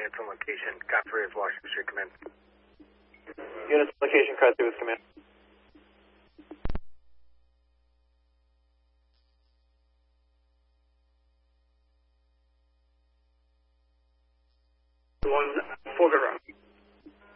units on location. Cop 3 is Washington Street, command. Units location, Car 3 with command. One, full good run.